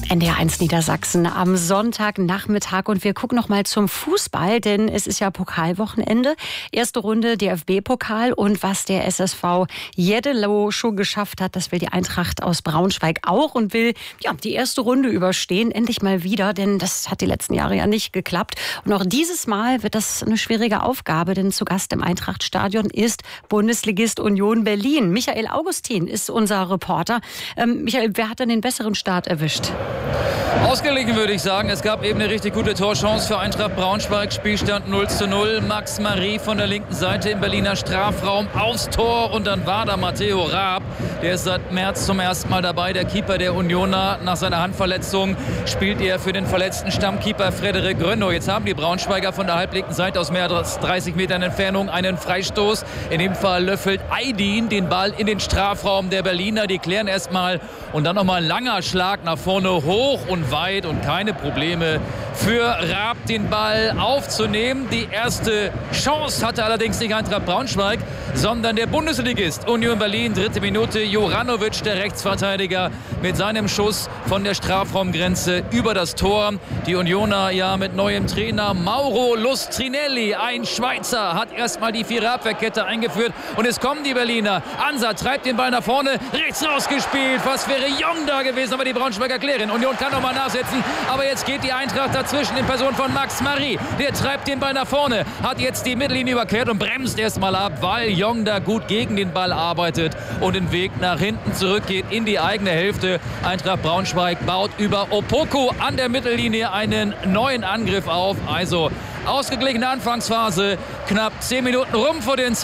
NDR1 Niedersachsen am Sonntagnachmittag und wir gucken noch mal zum Fußball, denn es ist ja Pokalwochenende. Erste Runde DFB-Pokal und was der SSV Jeddelo schon geschafft hat, das will die Eintracht aus Braunschweig auch und will die erste Runde überstehen, endlich mal wieder, denn das hat die letzten Jahre ja nicht geklappt. Und auch dieses Mal wird das eine schwierige Aufgabe, denn zu Gast im Eintrachtstadion ist Bundesligist Union Berlin. Michael Augustin ist unser Reporter. Michael, wer hat denn den besseren Start erwischt? Ausgeglichen würde ich sagen. Es gab eben eine richtig gute Torchance für Eintracht Braunschweig. Spielstand 0:0. Max Marie von der linken Seite im Berliner Strafraum aufs Tor. Und dann war da Matteo Raab. Der ist seit März zum ersten Mal dabei. Der Keeper der Unioner. Nach seiner Handverletzung spielt er für den verletzten Stammkeeper Frederik Grönno. Jetzt haben die Braunschweiger von der halblinken Seite aus mehr als 30 Metern Entfernung einen Freistoß. In dem Fall löffelt Aydin den Ball in den Strafraum der Berliner. Die klären erstmal und dann nochmal ein langer Schlag nach vorne, hoch und weit und keine Probleme für Raab, den Ball aufzunehmen. Die erste Chance hatte allerdings nicht Eintracht Braunschweig, sondern der Bundesligist Union Berlin. 3. Minute, Juranovic, der Rechtsverteidiger, mit seinem Schuss von der Strafraumgrenze über das Tor. Die Unioner mit neuem Trainer Mauro Lustrinelli, ein Schweizer, hat erstmal die Vierer-Abwehrkette eingeführt und es kommen die Berliner. Ansa treibt den Ball nach vorne, rechts rausgespielt. Was wäre Jong da gewesen, aber die Braunschweiger klären. Union kann nochmal nachsetzen, aber jetzt geht die Eintracht dazwischen in Person von Max Marie. Der treibt den Ball nach vorne, hat jetzt die Mittellinie überquert und bremst erstmal ab, weil Jong da gut gegen den Ball arbeitet und den Weg nach hinten zurückgeht in die eigene Hälfte. Eintracht Braunschweig baut über Opoku an der Mittellinie einen neuen Angriff auf. Also ausgeglichene Anfangsphase, knapp 10 Minuten rum vor den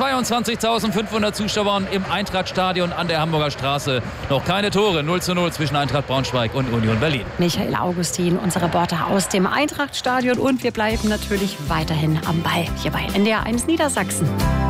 22.500 Zuschauern im Eintrachtstadion an der Hamburger Straße. Noch keine Tore, 0:0 zwischen Eintracht Braunschweig und Union Berlin. Michael Augustin, unser Reporter aus dem Eintrachtstadion und wir bleiben natürlich weiterhin am Ball hier bei NDR1 Niedersachsen.